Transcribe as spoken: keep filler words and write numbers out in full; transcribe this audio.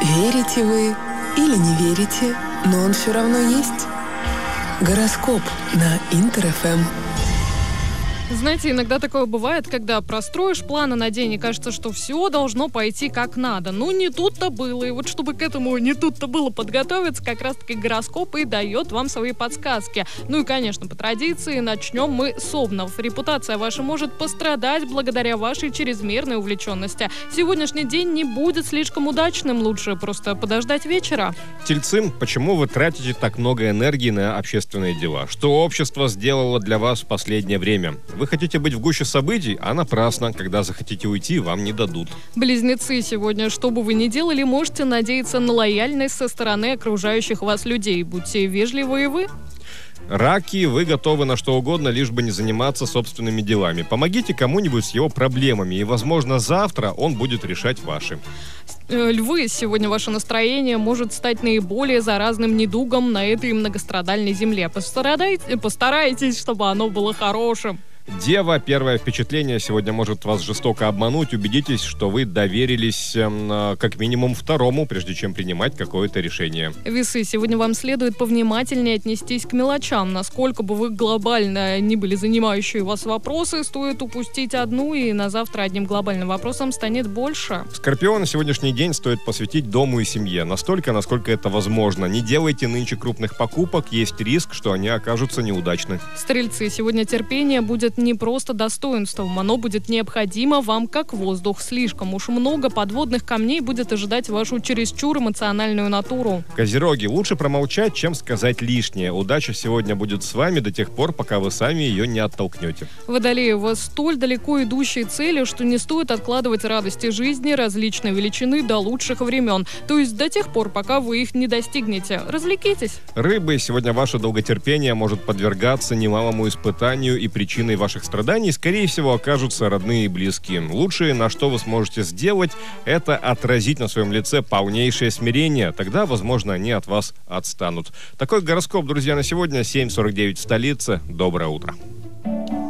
Верите вы или не верите, но он все равно есть. Гороскоп на Интер эф эм. Знаете, иногда такое бывает, когда простроишь планы на день и кажется, что все должно пойти как надо. Ну, не тут-то было. И вот чтобы к этому не тут-то было подготовиться, как раз-таки гороскоп и дает вам свои подсказки. Ну и, конечно, по традиции начнем мы с овнов. Репутация ваша может пострадать благодаря вашей чрезмерной увлеченности. Сегодняшний день не будет слишком удачным, лучше просто подождать вечера. Тельцы, почему вы тратите так много энергии на общественные дела? Что общество сделало для вас в последнее время? Вы хотите быть в гуще событий, а напрасно. Когда захотите уйти, вам не дадут. Близнецы, сегодня, что бы вы ни делали, можете надеяться на лояльность со стороны окружающих вас людей. Будьте вежливы и вы. Раки, вы готовы на что угодно, лишь бы не заниматься собственными делами. Помогите кому-нибудь с его проблемами, и, возможно, завтра он будет решать ваши. Львы, сегодня ваше настроение может стать наиболее заразным недугом на этой многострадальной земле. Постарайтесь, постарайтесь, чтобы оно было хорошим. Дева, первое впечатление сегодня может вас жестоко обмануть. Убедитесь, что вы доверились э, как минимум второму, прежде чем принимать какое-то решение. Весы, сегодня вам следует повнимательнее отнестись к мелочам. Насколько бы вы глобально ни были занимающие вас вопросы, стоит упустить одну, и на завтра одним глобальным вопросом станет больше. Скорпион, сегодняшний день стоит посвятить дому и семье. Настолько, насколько это возможно. Не делайте нынче крупных покупок, есть риск, что они окажутся неудачны. Стрельцы, сегодня терпение будет не просто достоинством, оно будет необходимо вам как воздух. Слишком уж много подводных камней будет ожидать вашу чересчур эмоциональную натуру. Козероги, лучше промолчать, чем сказать лишнее. Удача сегодня будет с вами до тех пор, пока вы сами ее не оттолкнете. Водолеи, у вас столь далеко идущие цели, что не стоит откладывать радости жизни различной величины до лучших времен. То есть до тех пор, пока вы их не достигнете. Развлекитесь. Рыбы, сегодня ваше долготерпение может подвергаться немалому испытанию, и причиной ваших страданий, скорее всего, окажутся родные и близкие. Лучшее, на что вы сможете сделать, это отразить на своем лице полнейшее смирение. Тогда, возможно, они от вас отстанут. Такой гороскоп, друзья, на сегодня. семь сорок девять в столице. Доброе утро.